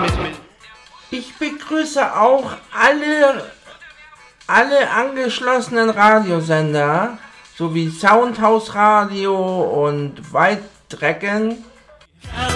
Ich begrüße auch alle angeschlossenen Radiosender, sowie Soundhouse Radio und White Dragon.